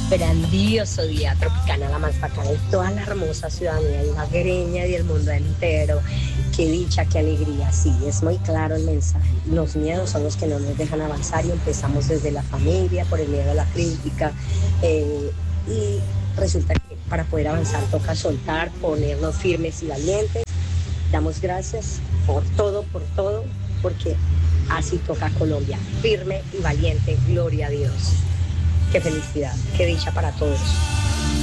grandioso día Tropicana, la más bacana de toda la hermosa ciudadanía ibaguereña y del mundo entero. Qué dicha, qué alegría. Sí, es muy claro el mensaje. Los miedos son los que no nos dejan avanzar y empezamos desde la familia, por el miedo a la crítica. Y resulta que para poder avanzar toca soltar, ponernos firmes y valientes. Damos gracias por todo, porque así toca Colombia, firme y valiente, gloria a Dios. Qué felicidad, qué dicha para todos.